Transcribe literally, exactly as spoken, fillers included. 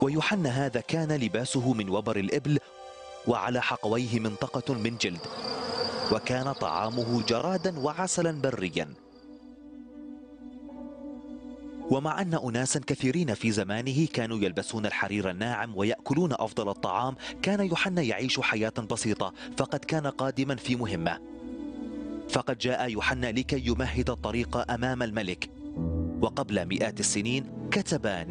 ويوحنا هذا كان لباسه من وبر الإبل، وعلى حقويه منطقة من جلد، وكان طعامه جرادا وعسلا بريا. ومع أن أناسا كثيرين في زمانه كانوا يلبسون الحرير الناعم ويأكلون أفضل الطعام، كان يوحنا يعيش حياة بسيطة، فقد كان قادما في مهمة. فقد جاء يوحنا لكي يمهد الطريق أمام الملك، وقبل مئات السنين كتب